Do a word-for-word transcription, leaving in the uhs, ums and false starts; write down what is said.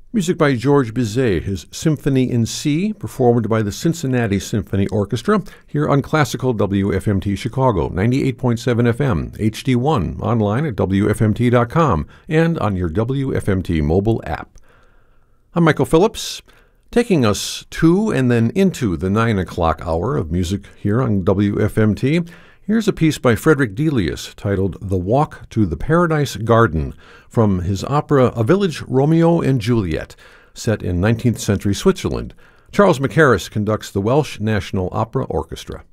Music by George Bizet, his Symphony in C, performed by the Cincinnati Symphony Orchestra, here on Classical W F M T Chicago, ninety-eight point seven F M, H D one, online at W F M T dot com, and on your W F M T mobile app. I'm Michael Phillips, taking us to and then into the nine o'clock hour of music here on W F M T. Here's a piece by Frederick Delius titled The Walk to the Paradise Garden from his opera A Village Romeo and Juliet, set in nineteenth century Switzerland. Charles Mackerras conducts the Welsh National Opera Orchestra.